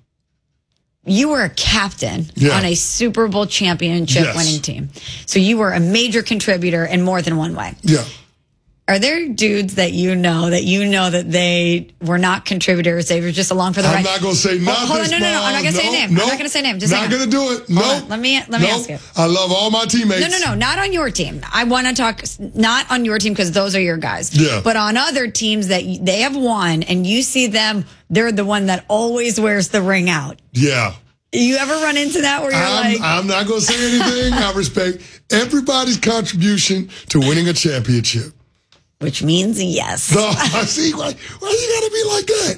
You were a captain on a Super Bowl championship winning team. So you were a major contributor in more than one way. Yeah. Are there dudes that you know that they were not contributors? They were just along for the ride? I'm not going to say nothing. Hold on, no. I'm not going to say a name. I'm not going to say a name. Just not going to do it. No. Let me ask you. I love all my teammates. No. Not on your team. I want to talk not on your team because those are your guys. Yeah. But on other teams that they have won and you see them, they're the one that always wears the ring out. Yeah. You ever run into that where you're I'm not going to say anything. I respect everybody's contribution to winning a championship. Which means yes. No, I see. Why you got to be like that?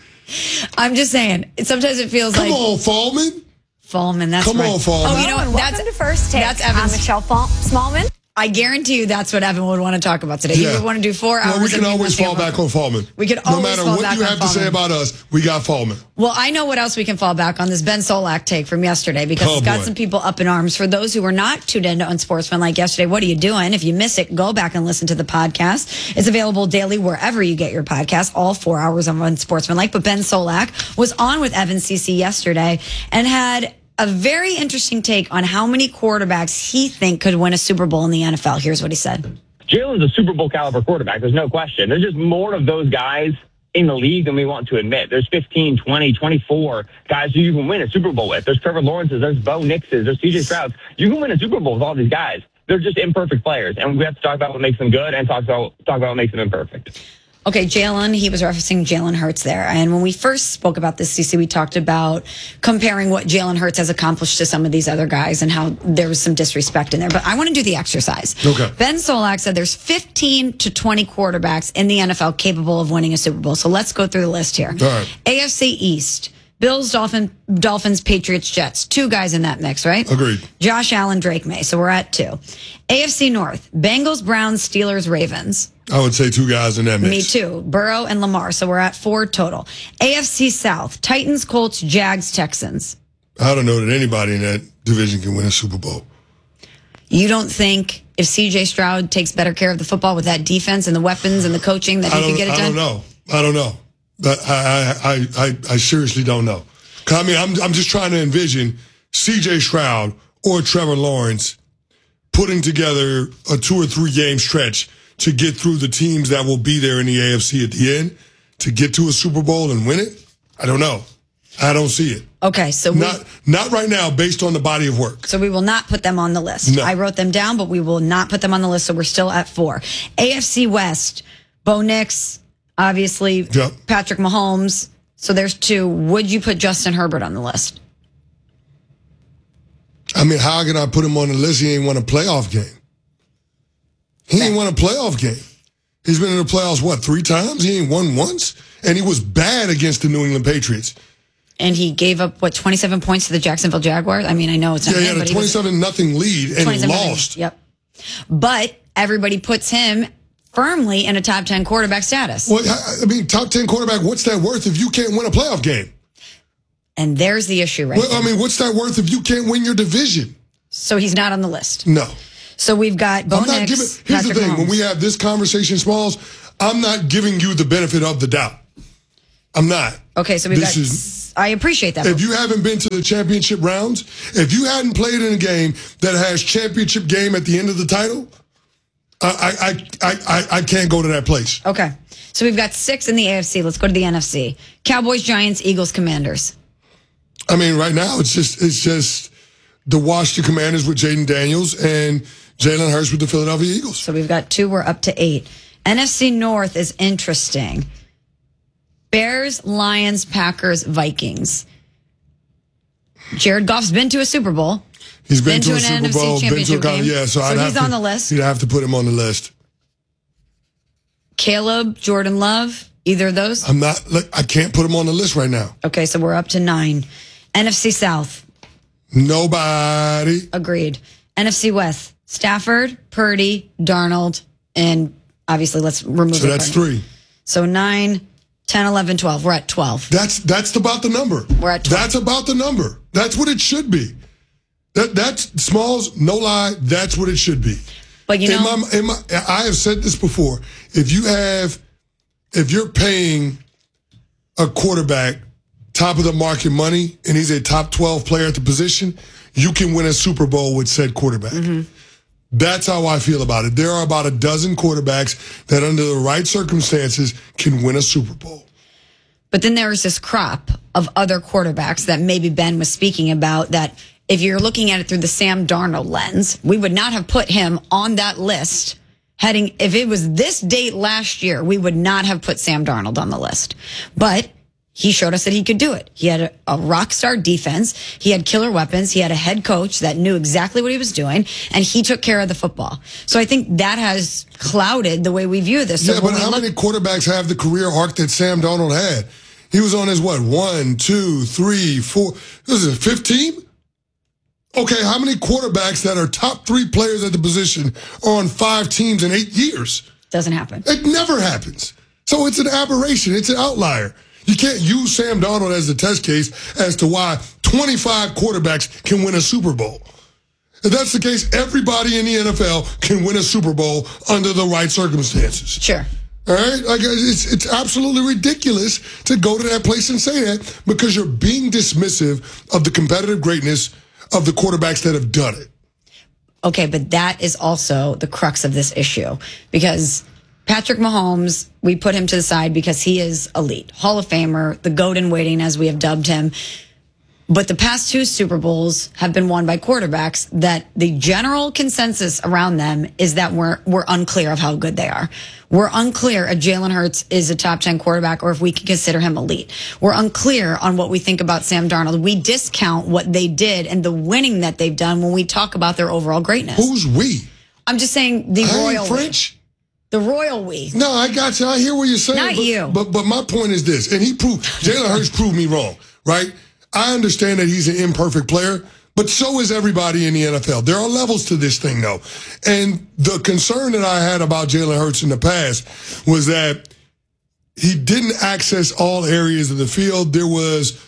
I'm just saying. Sometimes it feels Come like. Come on, Fallman. Fallman, that's Come right. on, Fallman. Oh, you know what? Welcome to First Take. That's Evan's. I'm Michelle Smallman. I guarantee you that's what Evan would want to talk about today. Yeah. He would want to do 4 hours. Well, we can always fall back on Fallman. We could no always matter fall what back you on have to Fallman. say about us, we got Fallman. Well, I know what else we can fall back on, this Ben Solak take from yesterday, because it's got some people up in arms. For those who were not tuned into Unsportsmanlike yesterday, what are you doing? If you miss it, go back and listen to the podcast. It's available daily wherever you get your podcast, all 4 hours of Unsportsmanlike. But Ben Solak was on with Evan CC yesterday and had a very interesting take on how many quarterbacks he think could win a Super Bowl in the NFL. Here's what he said. Jalen's a Super Bowl caliber quarterback. There's no question. There's just more of those guys in the league than we want to admit. There's 15, 20, 24 guys who you can win a Super Bowl with. There's Trevor Lawrence's, there's Bo Nix's, there's CJ Stroud's. You can win a Super Bowl with all these guys. They're just imperfect players. And we have to talk about what makes them good and talk about what makes them imperfect. Okay, Jalen, he was referencing Jalen Hurts there. And when we first spoke about this, CC, we talked about comparing what Jalen Hurts has accomplished to some of these other guys and how there was some disrespect in there. But I want to do the exercise. Okay. Ben Solak said there's 15 to 20 quarterbacks in the NFL capable of winning a Super Bowl. So let's go through the list here. All right. AFC East. Bills, Dolphins, Patriots, Jets. 2 guys in that mix, right? Agreed. Josh Allen, Drake May. So we're at 2. AFC North. Bengals, Browns, Steelers, Ravens. I would say 2 guys in that mix. Me too. Burrow and Lamar. So we're at 4 total. AFC South. Titans, Colts, Jags, Texans. I don't know that anybody in that division can win a Super Bowl. You don't think if CJ Stroud takes better care of the football with that defense and the weapons and the coaching that he could get it done? I don't know. But I seriously don't know. I mean, I'm just trying to envision CJ Stroud or Trevor Lawrence putting together a 2 or 3 game stretch to get through the teams that will be there in the AFC at the end to get to a Super Bowl and win it. I don't know. I don't see it. Okay, so not right now based on the body of work. So we will not put them on the list. No. I wrote them down, but we will not put them on the list. So we're still at 4. AFC West, Bo Nix, Obviously, Patrick Mahomes. So there's 2. Would you put Justin Herbert on the list? I mean, how can I put him on the list? He ain't won a playoff game. He ain't won a playoff game. He's been in the playoffs, 3 times? He ain't won once? And he was bad against the New England Patriots. And he gave up, 27 points to the Jacksonville Jaguars? I mean, I know it's not he had a 27-0 lead, and he lost. Yep. But everybody puts him firmly in a top 10 quarterback status. Well, I mean, top 10 quarterback, what's that worth if you can't win a playoff game? And there's the issue right there. I mean, what's that worth if you can't win your division? So he's not on the list. No. So we've got Bo Nix, Here's Patrick the thing. Mahomes. When we have this conversation, Smalls, I'm not giving you the benefit of the doubt. I'm not. Okay, so I appreciate that. If you haven't been to the championship rounds, if you hadn't played in a game that has championship game at the end of the title, I can't go to that place. Okay. So we've got 6 in the AFC. Let's go to the NFC. Cowboys, Giants, Eagles, Commanders. I mean, right now it's just the Washington Commanders with Jaden Daniels and Jalen Hurts with the Philadelphia Eagles. So we've got 2. We're up to 8. NFC North is interesting. Bears, Lions, Packers, Vikings. Jared Goff's been to a Super Bowl. He's been to a an Super NFC Bowl, championship game. Yeah, so he's on the list. You'd have to put him on the list. Caleb, Jordan Love, either of those? I can't put him on the list right now. Okay, so we're up to 9. NFC South. Nobody. Agreed. NFC West. Stafford, Purdy, Darnold, and obviously let's remove So that's 3. So 9, 10, 11, 12. We're at 12. That's about the number. We're at 12. That's about the number. That's what it should be. That's Smalls, no lie, that's what it should be. But you know, I have said this before. If you're paying a quarterback top of the market money and he's a top 12 player at the position, you can win a Super Bowl with said quarterback. Mm-hmm. That's how I feel about it. There are about a dozen quarterbacks that under the right circumstances can win a Super Bowl. But then there is this crop of other quarterbacks that maybe Ben was speaking about that if you're looking at it through the Sam Darnold lens, we would not have put him on that list if it was this date last year, we would not have put Sam Darnold on the list. But he showed us that he could do it. He had a rock star defense. He had killer weapons. He had a head coach that knew exactly what he was doing, and he took care of the football. So I think that has clouded the way we view this. So yeah, but how many quarterbacks have the career arc that Sam Darnold had? He was on his, 1, 2, 3, 4, this is 15? Okay, how many quarterbacks that are top 3 players at the position are on 5 teams in 8 years? Doesn't happen. It never happens. So it's an aberration. It's an outlier. You can't use Sam Darnold as the test case as to why 25 quarterbacks can win a Super Bowl. If that's the case, everybody in the NFL can win a Super Bowl under the right circumstances. Sure. All right? Like, it's absolutely ridiculous to go to that place and say that because you're being dismissive of the competitive greatness of the quarterbacks that have done it. Okay, but that is also the crux of this issue because Patrick Mahomes, we put him to the side because he is elite, Hall of Famer, the GOAT in waiting, as we have dubbed him. But the past 2 Super Bowls have been won by quarterbacks that the general consensus around them is that we're unclear of how good they are. We're unclear if Jalen Hurts is a top 10 quarterback or if we can consider him elite. We're unclear on what we think about Sam Darnold. We discount what they did and the winning that they've done when we talk about their overall greatness. Who's we? I'm just saying the royal French. We. The royal we. No, I got you. I hear what you're saying. Not you. But my point is this, and Jalen Hurts proved me wrong, right? I understand that he's an imperfect player, but so is everybody in the NFL. There are levels to this thing, though. And the concern that I had about Jalen Hurts in the past was that he didn't access all areas of the field. There was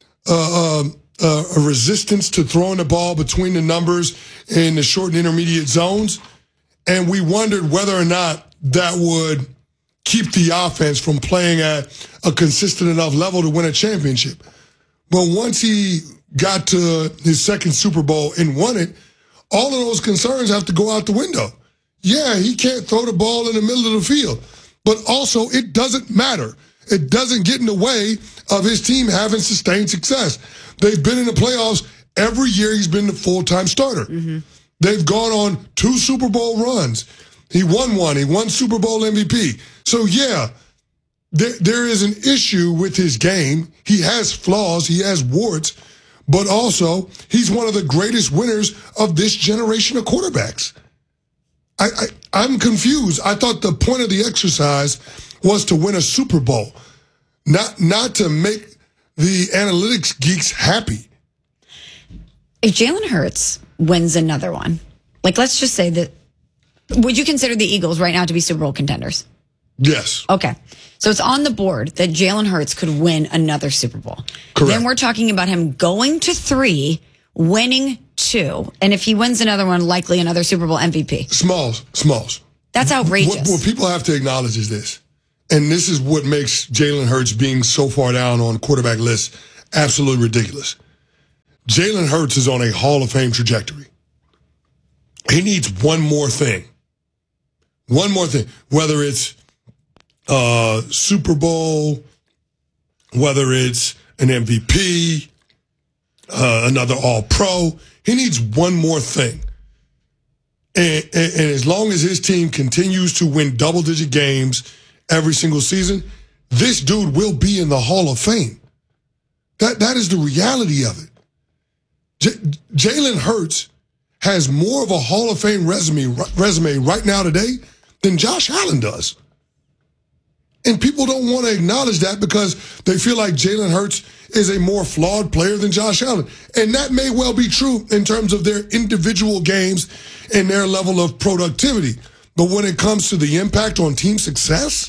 a resistance to throwing the ball between the numbers in the short and intermediate zones. And we wondered whether or not that would keep the offense from playing at a consistent enough level to win a championship. But once he got to his second Super Bowl and won it, all of those concerns have to go out the window. Yeah, he can't throw the ball in the middle of the field, but also it doesn't matter. It doesn't get in the way of his team having sustained success. They've been in the playoffs every year. He's been the full-time starter. Mm-hmm. They've gone on 2 Super Bowl runs. He won one. He won Super Bowl MVP. So, yeah, there is an issue with his game. He has flaws, he has warts, but also he's one of the greatest winners of this generation of quarterbacks. I'm confused. I thought the point of the exercise was to win a Super Bowl, not to make the analytics geeks happy. If Jalen Hurts wins another one, like let's just say that, would you consider the Eagles right now to be Super Bowl contenders? Yes. Okay. So it's on the board that Jalen Hurts could win another Super Bowl. Correct. Then we're talking about him going to 3, winning 2, and if he wins another one, likely another Super Bowl MVP. Smalls. That's outrageous. What people have to acknowledge is this, and this is what makes Jalen Hurts being so far down on quarterback lists absolutely ridiculous. Jalen Hurts is on a Hall of Fame trajectory. He needs one more thing. One more thing, whether it's Super Bowl, whether it's an MVP, another All-Pro. He needs one more thing. And as long as his team continues to win double-digit games every single season, this dude will be in the Hall of Fame. That is the reality of it. Jalen Hurts has more of a Hall of Fame resume right now today than Josh Allen does. And people don't want to acknowledge that because they feel like Jalen Hurts is a more flawed player than Josh Allen. And that may well be true in terms of their individual games and their level of productivity. But when it comes to the impact on team success,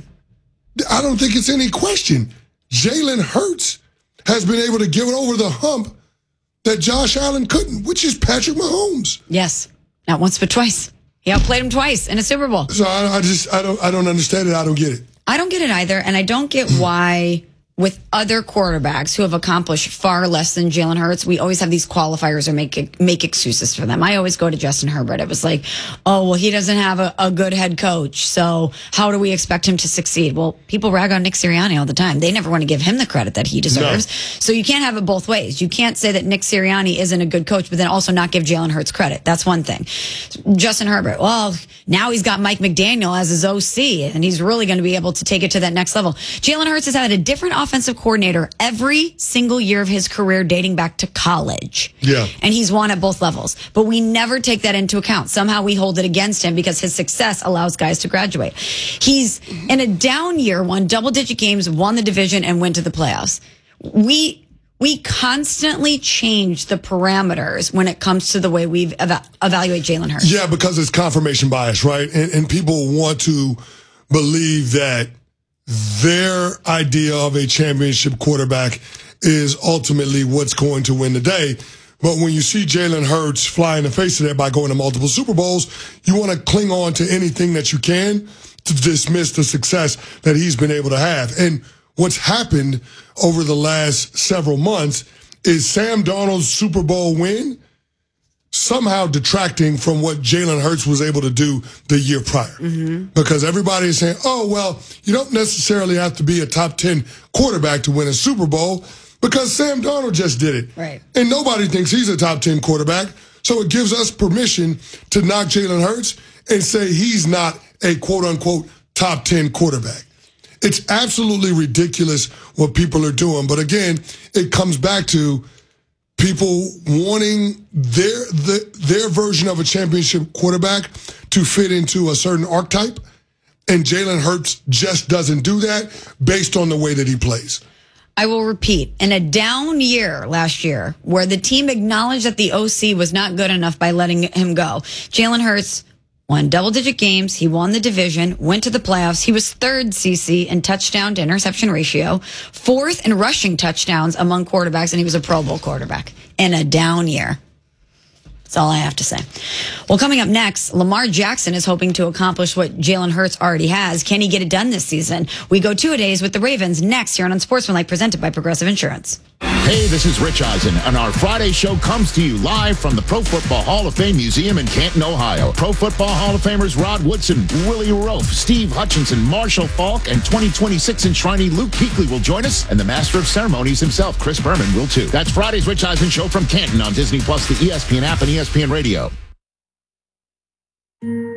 I don't think it's any question. Jalen Hurts has been able to give it over the hump that Josh Allen couldn't, which is Patrick Mahomes. Yes. Not once, but twice. He outplayed him twice in a Super Bowl. So I don't understand it. I don't get it. I don't get it either, and I don't get why with other quarterbacks who have accomplished far less than Jalen Hurts, we always have these qualifiers or make excuses for them. I always go to Justin Herbert. It was like, oh, well, he doesn't have a good head coach, so how do we expect him to succeed? Well, people rag on Nick Sirianni all the time. They never want to give him the credit that he deserves. No. So you can't have it both ways. You can't say that Nick Sirianni isn't a good coach, but then also not give Jalen Hurts credit. That's one thing. Justin Herbert, well, now he's got Mike McDaniel as his OC, and he's really going to be able to take it to that next level. Jalen Hurts has had a different offensive coordinator every single year of his career dating back to college. Yeah. And he's won at both levels. But we never take that into account. Somehow we hold it against him because his success allows guys to graduate. He's in a down year, won double-digit games, won the division, and went to the playoffs. We constantly change the parameters when it comes to the way we evaluate Jalen Hurts. Yeah, because it's confirmation bias, right? And people want to believe that their idea of a championship quarterback is ultimately what's going to win the day. But when you see Jalen Hurts fly in the face of that by going to multiple Super Bowls, you want to cling on to anything that you can to dismiss the success that he's been able to have. And what's happened over the last several months is Sam Darnold's Super Bowl win somehow detracting from what Jalen Hurts was able to do the year prior. Because everybody is saying, oh, well, you don't necessarily have to be a top 10 quarterback to win a Super Bowl because Sam Darnold just did it. Right. And nobody thinks he's a top 10 quarterback. So it gives us permission to knock Jalen Hurts and say he's not a quote-unquote top 10 quarterback. It's absolutely ridiculous what people are doing. But again, it comes back to people wanting their version of a championship quarterback to fit into a certain archetype, and Jalen Hurts just doesn't do that based on the way that he plays. I will repeat, in a down year last year, where the team acknowledged that the OC was not good enough by letting him go, Jalen Hurts won double-digit games. He won the division, went to the playoffs. He was third, CC, in touchdown to interception ratio, fourth in rushing touchdowns among quarterbacks, and he was a Pro Bowl quarterback in a down year. That's all I have to say. Well, coming up next, Lamar Jackson is hoping to accomplish what Jalen Hurts already has. Can he get it done this season? We go 2-a-days with the Ravens next here on Unsportsmanlike, presented by Progressive Insurance. Hey, this is Rich Eisen, and our Friday show comes to you live from the Pro Football Hall of Fame Museum in Canton, Ohio. Pro Football Hall of Famers Rod Woodson, Willie Roaf, Steve Hutchinson, Marshall Falk, and 2026 enshrinee Luke Kuechly will join us, and the Master of Ceremonies himself, Chris Berman, will too. That's Friday's Rich Eisen show from Canton on Disney Plus, the ESPN app, and ESPN Radio.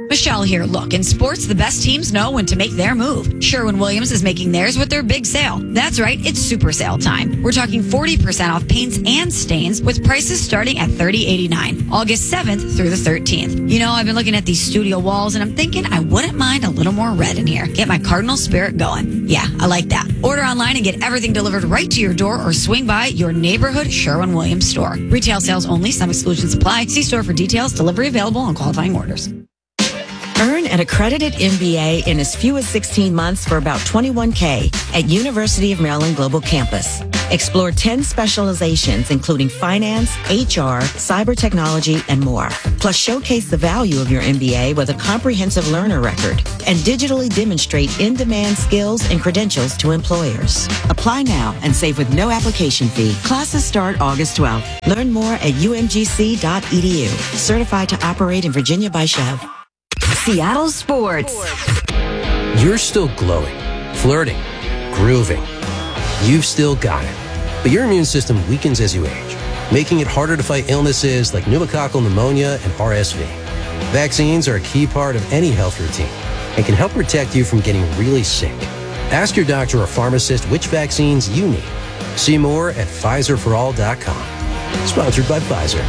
Michelle here. Look, in sports, the best teams know when to make their move. Sherwin-Williams is making theirs with their big sale. That's right, it's super sale time. We're talking 40% off paints and stains with prices starting at $30.89. August 7th through the 13th. You know, I've been looking at these studio walls and I'm thinking I wouldn't mind a little more red in here. Get my Cardinal spirit going. Yeah, I like that. Order online and get everything delivered right to your door or swing by your neighborhood Sherwin-Williams store. Retail sales only. Some exclusions apply. See store for details. Delivery available on qualifying orders. Earn an accredited MBA in as few as 16 months for about $21K at University of Maryland Global Campus. Explore 10 specializations, including finance, HR, cyber technology, and more. Plus, showcase the value of your MBA with a comprehensive learner record and digitally demonstrate in-demand skills and credentials to employers. Apply now and save with no application fee. Classes start August 12th. Learn more at umgc.edu. Certified to operate in Virginia by Chev. Seattle Sports. You're still glowing, flirting, grooving. You've still got it. But your immune system weakens as you age, making it harder to fight illnesses like pneumococcal pneumonia and RSV. Vaccines are a key part of any health routine and can help protect you from getting really sick. Ask your doctor or pharmacist which vaccines you need. See more at PfizerForAll.com. Sponsored by Pfizer.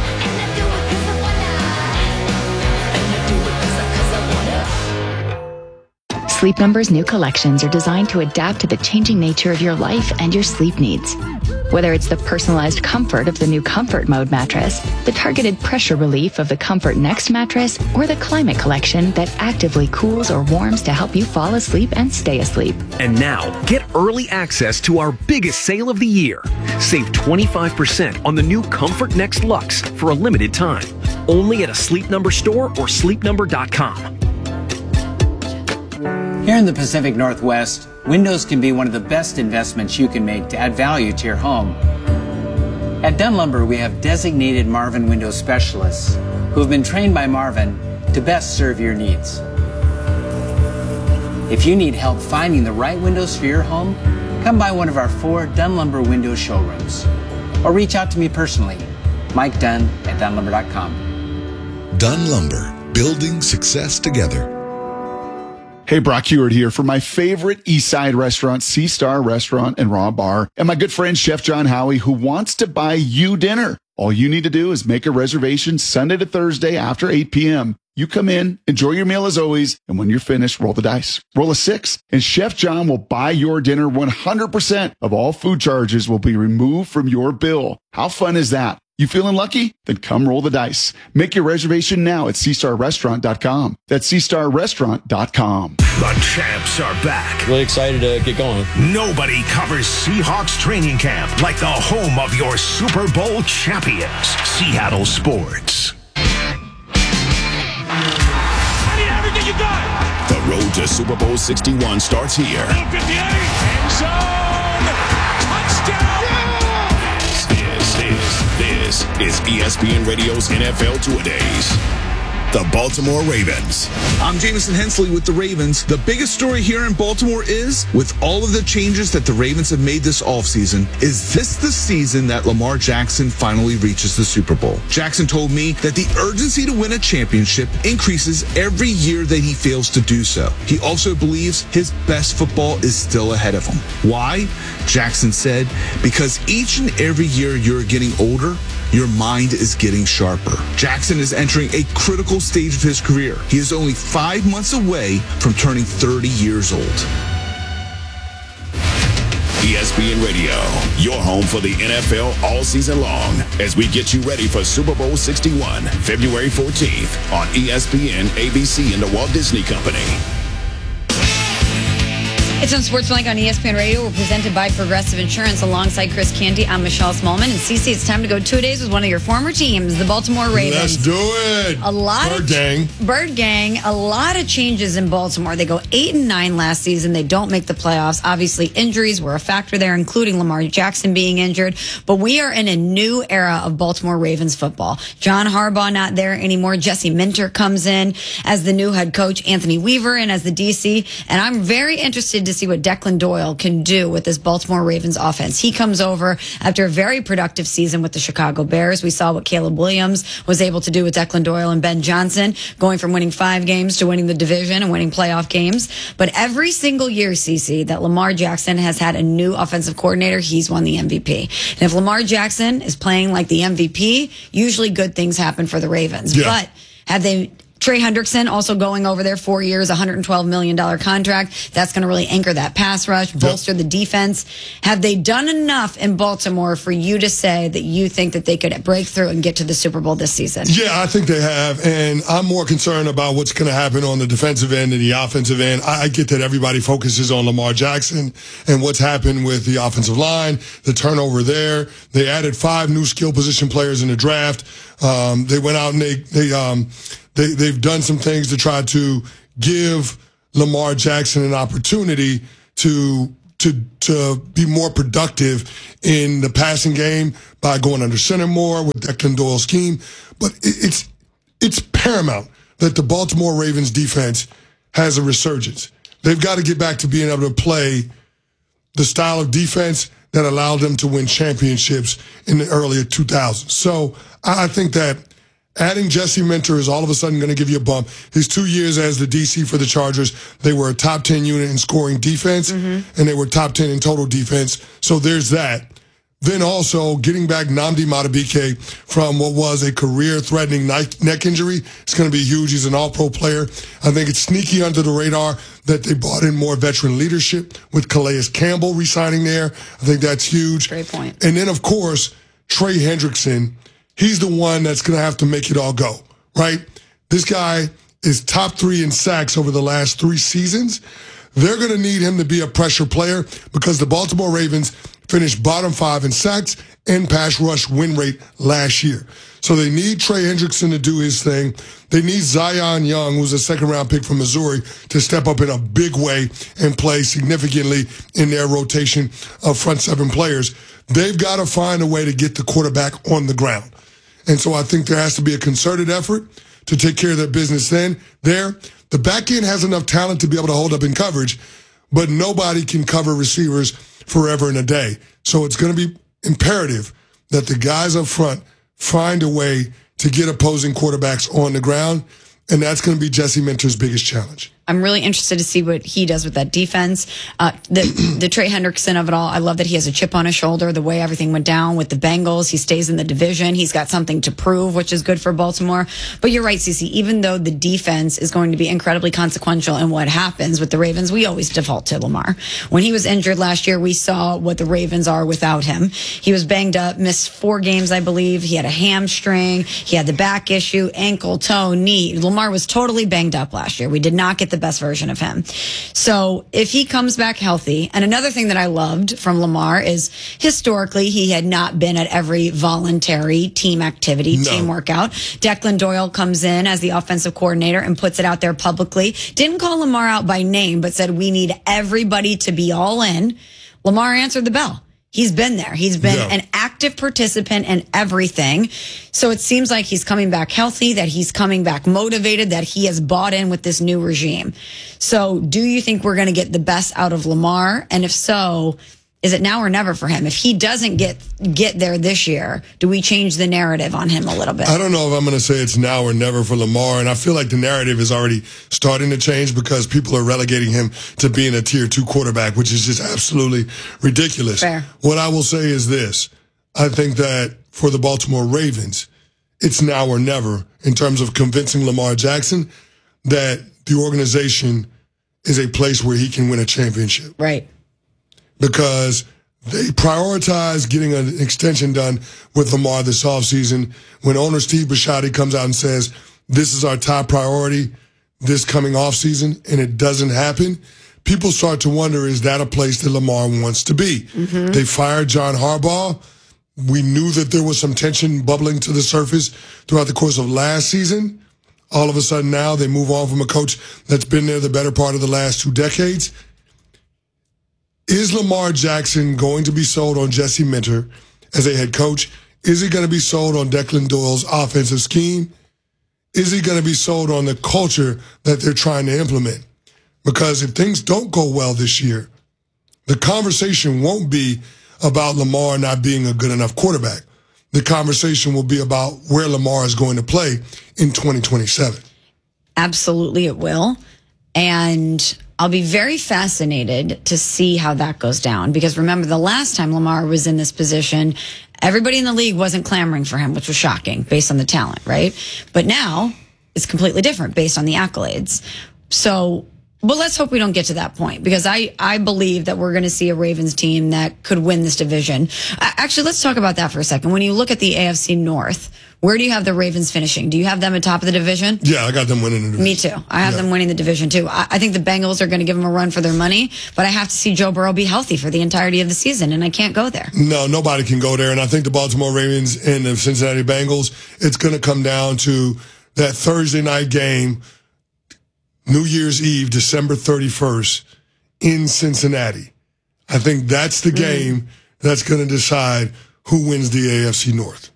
Sleep Number's new collections are designed to adapt to the changing nature of your life and your sleep needs. Whether it's the personalized comfort of the new Comfort Mode mattress, the targeted pressure relief of the Comfort Next mattress, or the Climate Collection that actively cools or warms to help you fall asleep and stay asleep. And now, get early access to our biggest sale of the year. Save 25% on the new Comfort Next Luxe for a limited time. Only at a Sleep Number store or sleepnumber.com. Here in the Pacific Northwest, windows can be one of the best investments you can make to add value to your home. At Dunn Lumber, we have designated Marvin window specialists who have been trained by Marvin to best serve your needs. If you need help finding the right windows for your home, come by one of our 4 Dunn Lumber window showrooms or reach out to me personally, Mike Dunn at DunnLumber.com. Dunn Lumber, building success together. Hey, Brock Heward here for my favorite East Side restaurant, Sea Star Restaurant and Raw Bar, and my good friend Chef John Howie, who wants to buy you dinner. All you need to do is make a reservation Sunday to Thursday after 8 p.m. You come in, enjoy your meal as always, and when you're finished, roll the dice. Roll a 6, and Chef John will buy your dinner. 100% of all food charges will be removed from your bill. How fun is that? You feeling lucky? Then come roll the dice. Make your reservation now at SeaStarRestaurant.com. That's SeaStarRestaurant.com. The champs are back. Really excited to get going. Nobody covers Seahawks training camp like the home of your Super Bowl champions. Seattle Sports. I need everything you got. The road to Super Bowl 61 starts here. 58, end zone, touchdown. This is ESPN Radio's NFL Two-A-Days. The Baltimore Ravens. I'm Jameson Hensley with the Ravens. The biggest story here in Baltimore is, with all of the changes that the Ravens have made this offseason, is this the season that Lamar Jackson finally reaches the Super Bowl? Jackson told me that the urgency to win a championship increases every year that he fails to do so. He also believes his best football is still ahead of him. Why? Jackson said, because each and every year you're getting older, your mind is getting sharper. Jackson is entering a critical stage of his career. He is only 5 months away from turning 30 years old. ESPN Radio, your home for the NFL all season long, as we get you ready for Super Bowl 61, February 14th on ESPN, ABC, and the Walt Disney Company. It's on Sports Blank on ESPN Radio. We're presented by Progressive Insurance alongside Chris Canty. I'm Michelle Smallman. And CeCe, it's time to go 2 days with one of your former teams, the Baltimore Ravens. Let's do it. Bird Gang. A lot of changes in Baltimore. They go 8-9 last season. They don't make the playoffs. Obviously, injuries were a factor there, including Lamar Jackson being injured. But we are in a new era of Baltimore Ravens football. John Harbaugh not there anymore. Jesse Minter comes in as the new head coach, Anthony Weaver in as the DC. And I'm very interested to to see what Declan Doyle can do with this Baltimore Ravens offense. He comes over after a very productive season with the Chicago Bears. We saw what Caleb Williams was able to do with Declan Doyle and Ben Johnson, going from winning 5 games to winning the division and winning playoff games. But every single year, CeCe, that Lamar Jackson has had a new offensive coordinator, he's won the MVP. And if Lamar Jackson is playing like the MVP, usually good things happen for the Ravens. Yeah. But have they... Trey Hendrickson also going over there 4 years, $112 million contract. That's going to really anchor that pass rush, bolster the defense. Have they done enough in Baltimore for you to say that you think that they could break through and get to the Super Bowl this season? Yeah, I think they have. And I'm more concerned about what's going to happen on the defensive end and the offensive end. I get that everybody focuses on Lamar Jackson and what's happened with the offensive line, the turnover there. They added 5 new skill position players in the draft. They went out and they've done some things to try to give Lamar Jackson an opportunity to be more productive in the passing game by going under center more with Declan Doyle's scheme. But it's paramount that the Baltimore Ravens defense has a resurgence. They've got to get back to being able to play the style of defense that allowed them to win championships in the earlier 2000s. So I think that adding Jesse Minter is all of a sudden going to give you a bump. His 2 years as the DC for the Chargers, they were a top 10 unit in scoring defense, and they were top 10 in total defense. So there's that. Then also getting back Nnamdi Madubuike from what was a career-threatening neck injury. It's going to be huge. He's an all-pro player. I think it's sneaky under the radar that they brought in more veteran leadership with Calais Campbell re-signing there. I think that's huge. Great point. And then, of course, Trey Hendrickson. He's the one that's going to have to make it all go, right? This guy is top 3 in sacks over the last 3 seasons. They're going to need him to be a pressure player because the Baltimore Ravens finished bottom 5 in sacks and pass rush win rate last year. So they need Trey Hendrickson to do his thing. They need Zion Young, who's a second-round pick from Missouri, to step up in a big way and play significantly in their rotation of front 7 players. They've got to find a way to get the quarterback on the ground. And so I think there has to be a concerted effort to take care of their business there. The back end has enough talent to be able to hold up in coverage, but nobody can cover receivers forever and a day. So it's going to be imperative that the guys up front find a way to get opposing quarterbacks on the ground, and that's going to be Jesse Minter's biggest challenge. I'm really interested to see what he does with that defense. The Trey Hendrickson of it all, I love that he has a chip on his shoulder, the way everything went down with the Bengals. He stays in the division. He's got something to prove, which is good for Baltimore. But you're right, CeCe, even though the defense is going to be incredibly consequential in what happens with the Ravens, we always default to Lamar. When he was injured last year, we saw what the Ravens are without him. He was banged up, missed 4 games, I believe. He had a hamstring. He had the back issue, ankle, toe, knee. Lamar was totally banged up last year. We did not get the best version of him. So if he comes back healthy, and another thing that I loved from Lamar is historically he had not been at every voluntary team activity, team workout. Declan Doyle comes in as the offensive coordinator and puts it out there publicly. Didn't call Lamar out by name, but said we need everybody to be all in. Lamar answered the bell. He's been there. He's been an active participant in everything. So it seems like he's coming back healthy, that he's coming back motivated, that he has bought in with this new regime. So do you think we're going to get the best out of Lamar? And if so, is it now or never for him? If he doesn't get there this year, do we change the narrative on him a little bit? I don't know if I'm going to say it's now or never for Lamar, and I feel like the narrative is already starting to change because people are relegating him to being a tier 2 quarterback, which is just absolutely ridiculous. Fair. What I will say is this. I think that for the Baltimore Ravens, it's now or never in terms of convincing Lamar Jackson that the organization is a place where he can win a championship. Right. Because they prioritize getting an extension done with Lamar this offseason. When owner Steve Bisciotti comes out and says, this is our top priority this coming offseason, and it doesn't happen, people start to wonder, is that a place that Lamar wants to be? They fired John Harbaugh. We knew that there was some tension bubbling to the surface throughout the course of last season. All of a sudden now they move on from a coach that's been there the better part of the last 2 decades. Is Lamar Jackson going to be sold on Jesse Minter as a head coach? Is he going to be sold on Declan Doyle's offensive scheme? Is he going to be sold on the culture that they're trying to implement? Because if things don't go well this year, the conversation won't be about Lamar not being a good enough quarterback. The conversation will be about where Lamar is going to play in 2027. Absolutely it will. And I'll be very fascinated to see how that goes down. Because remember, the last time Lamar was in this position, everybody in the league wasn't clamoring for him, which was shocking based on the talent, right? But now it's completely different based on the accolades. So, but let's hope we don't get to that point, because I believe that we're going to see a Ravens team that could win this division. Actually, let's talk about that for a second. When you look at the AFC North, where do you have the Ravens finishing? Do you have them at top of the division? Yeah, I got them winning the division. Me too. I have them winning the division too. I think the Bengals are going to give them a run for their money, but I have to see Joe Burrow be healthy for the entirety of the season, and I can't go there. No, nobody can go there. And I think the Baltimore Ravens and the Cincinnati Bengals, it's going to come down to that Thursday night game, New Year's Eve, December 31st, in Cincinnati. I think that's the game that's going to decide who wins the AFC North.